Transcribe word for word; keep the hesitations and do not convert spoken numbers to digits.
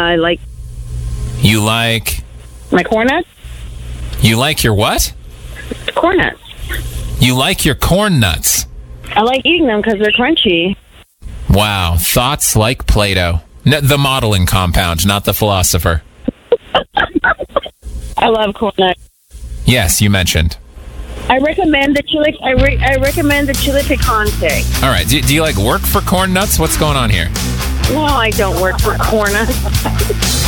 I like You like... my corn nuts. You like your what? Corn nuts. You like your corn nuts. I like eating them because they're crunchy. Wow. Thoughts like Plato. No, the modeling compound, not the philosopher. I love corn nuts. Yes, you mentioned. I recommend the chili. I, re- I recommend the chili picante. All right. Do, do you like work for corn nuts? What's going on here? No, I don't work for corn nuts.